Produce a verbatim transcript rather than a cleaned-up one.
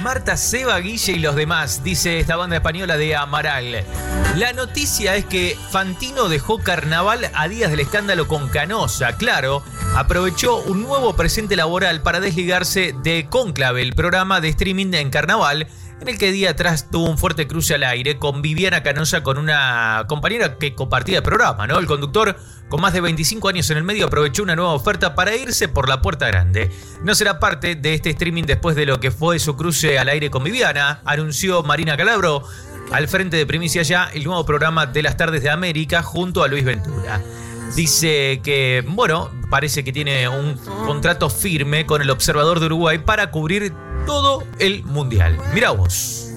Marta, Seba, Guille y los demás, dice esta banda española de Amaral. La noticia es que Fantino dejó Carnaval a días del escándalo con Canosa. Claro, aprovechó un nuevo presente laboral para desligarse de Cónclave, el programa de streaming en Carnaval, en el que día atrás tuvo un fuerte cruce al aire con Viviana Canosa, con una compañera que compartía el programa, ¿no? El conductor, con más de veinticinco años en el medio, aprovechó una nueva oferta para irse por la puerta grande. No será parte de este streaming después de lo que fue su cruce al aire con Viviana, anunció Marina Calabro, al frente de Primicia Ya, el nuevo programa de las tardes de América, junto a Luis Ventura. Dice que, bueno, parece que tiene un contrato firme con el Observador de Uruguay para cubrir todo el mundial. Mirá vos.